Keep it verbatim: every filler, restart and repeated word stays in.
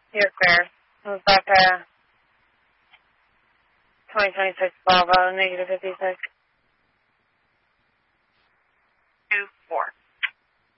You're clear. It was back a twenty twenty-six Volvo, negative fifty-six.